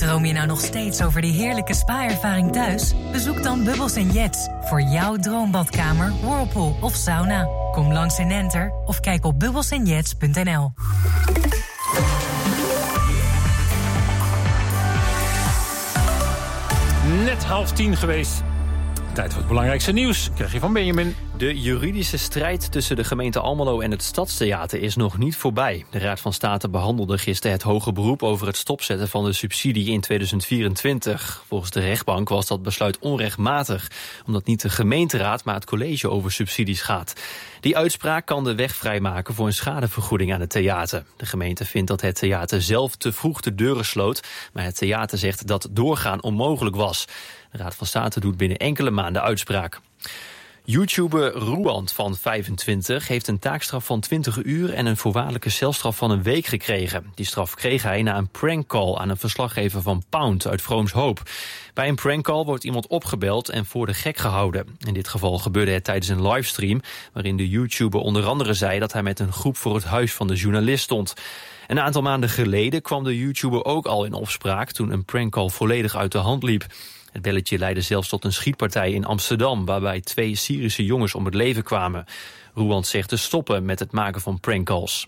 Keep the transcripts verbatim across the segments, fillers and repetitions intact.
Droom je nou nog steeds over die heerlijke spa-ervaring thuis? Bezoek dan Bubbles en Jets voor jouw droombadkamer, whirlpool of sauna. Kom langs in Enter of kijk op bubbles en jets punt n l. Net half tien geweest. Tijd voor het belangrijkste nieuws. Krijg je van Benjamin. De juridische strijd tussen de gemeente Almelo en het Stadstheater is nog niet voorbij. De Raad van State behandelde gisteren het hoge beroep over het stopzetten van de subsidie in tweeduizend vierentwintig. Volgens de rechtbank was dat besluit onrechtmatig, omdat niet de gemeenteraad, maar het college over subsidies gaat. Die uitspraak kan de weg vrijmaken voor een schadevergoeding aan het theater. De gemeente vindt dat het theater zelf te vroeg de deuren sloot, maar het theater zegt dat doorgaan onmogelijk was. De Raad van State doet binnen enkele maanden uitspraak. YouTuber Roeland van vijfentwintig heeft een taakstraf van twintig uur... en een voorwaardelijke celstraf van een week gekregen. Die straf kreeg hij na een prankcall aan een verslaggever van Pound uit Vroomshoop. Bij een prankcall wordt iemand opgebeld en voor de gek gehouden. In dit geval gebeurde het tijdens een livestream, waarin de YouTuber onder andere zei dat hij met een groep voor het huis van de journalist stond. Een aantal maanden geleden kwam de YouTuber ook al in opspraak toen een prankcall volledig uit de hand liep. Het belletje leidde zelfs tot een schietpartij in Amsterdam, waarbij twee Syrische jongens om het leven kwamen. Roeland zegt te stoppen met het maken van prankcalls.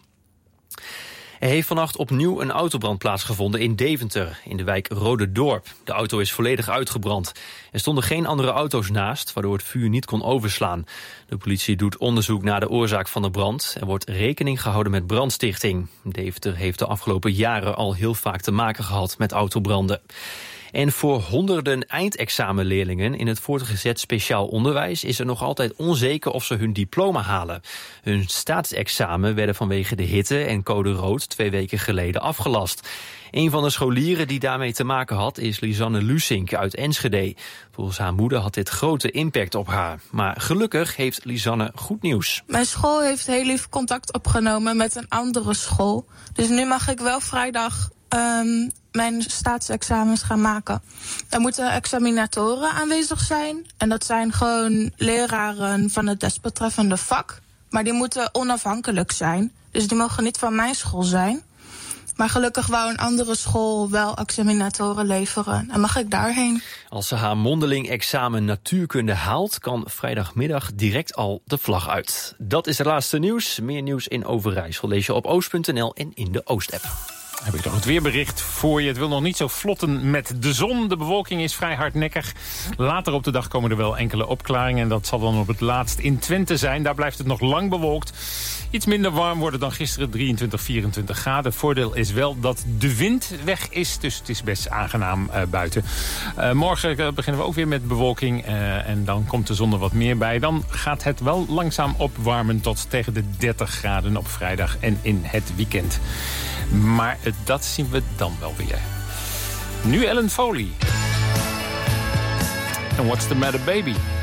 Er heeft vannacht opnieuw een autobrand plaatsgevonden in Deventer, in de wijk Rode Dorp. De auto is volledig uitgebrand. Er stonden geen andere auto's naast, waardoor het vuur niet kon overslaan. De politie doet onderzoek naar de oorzaak van de brand. Er wordt rekening gehouden met brandstichting. Deventer heeft de afgelopen jaren al heel vaak te maken gehad met autobranden. En voor honderden eindexamenleerlingen in het voortgezet speciaal onderwijs is er nog altijd onzeker of ze hun diploma halen. Hun staatsexamen werden vanwege de hitte en code rood twee weken geleden afgelast. Een van de scholieren die daarmee te maken had is Lisanne Lusink uit Enschede. Volgens haar moeder had dit grote impact op haar. Maar gelukkig heeft Lisanne goed nieuws. Mijn school heeft heel lief contact opgenomen met een andere school. Dus nu mag ik wel vrijdag Um, mijn staatsexamens gaan maken. Er moeten examinatoren aanwezig zijn. En dat zijn gewoon leraren van het desbetreffende vak. Maar die moeten onafhankelijk zijn. Dus die mogen niet van mijn school zijn. Maar gelukkig wou een andere school wel examinatoren leveren. En mag ik daarheen? Als ze haar mondeling examen natuurkunde haalt, kan vrijdagmiddag direct al de vlag uit. Dat is het laatste nieuws. Meer nieuws in Overijssel lees je op oost punt n l en in de Oost-app. Heb ik nog het weerbericht voor je. Het wil nog niet zo vlotten met de zon. De bewolking is vrij hardnekkig. Later op de dag komen er wel enkele opklaringen. En dat zal dan op het laatst in Twente zijn. Daar blijft het nog lang bewolkt. Iets minder warm worden dan gisteren, drieëntwintig, vierentwintig graden. Voordeel is wel dat de wind weg is. Dus het is best aangenaam uh, buiten. Uh, morgen uh, beginnen we ook weer met bewolking. Uh, en dan komt de zon er wat meer bij. Dan gaat het wel langzaam opwarmen tot tegen de dertig graden op vrijdag en in het weekend. Maar dat zien we dan wel weer. Nu Ellen Foley. And What's the Matter Baby?